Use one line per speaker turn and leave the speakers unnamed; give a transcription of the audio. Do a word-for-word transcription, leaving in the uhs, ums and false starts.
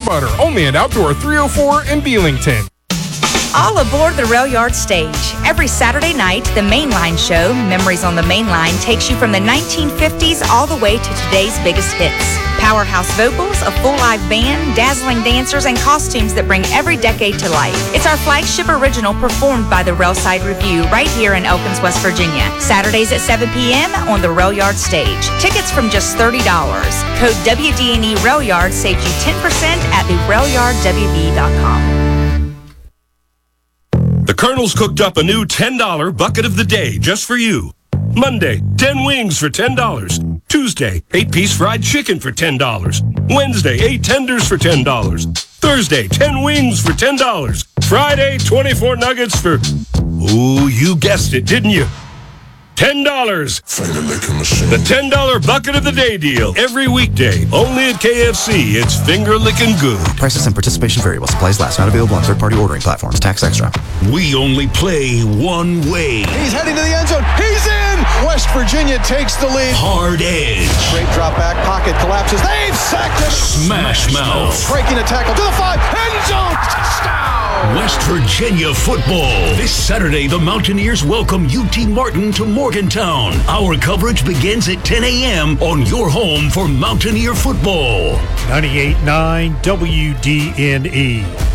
butter, only at Outdoor three oh four in Belington.
All aboard the Rail Yard Stage. Every Saturday night, the Mainline Show, Memories on the Mainline, takes you from the nineteen fifties all the way to today's biggest hits. Powerhouse vocals, a full live band, dazzling dancers, and costumes that bring every decade to life. It's our flagship original performed by the Railside Review right here in Elkins, West Virginia. Saturdays at seven p.m. on the Rail Yard Stage. Tickets from just thirty dollars. Code W D N E Rail Yard saves you ten percent at the rail yard w b dot com.
The Colonel's cooked up a new ten dollar bucket of the day just for you. Monday, ten wings for ten dollars. Tuesday, eight piece fried chicken for ten dollars. Wednesday, eight tenders for ten dollars. Thursday, ten wings for ten dollars. Friday, twenty-four nuggets for, ooh, you guessed it, didn't you? ten dollars. The ten dollar bucket of the day deal. Every weekday. Only at K F C. It's finger licking good.
Prices and participation vary while supplies last. Not available on third-party ordering platforms. Tax extra.
We only play one way.
He's heading to the end zone. He's in! West Virginia takes the lead.
Hard edge.
Great drop back. Pocket collapses. They've sacked him.
Smash, Smash mouth.
mouth. Breaking a tackle to the five. End zone. Touchdown.
West Virginia football. This Saturday, the Mountaineers welcome U T Martin to Morgantown. Our coverage begins at ten a.m. on your home for Mountaineer football.
ninety-eight point nine W D N E.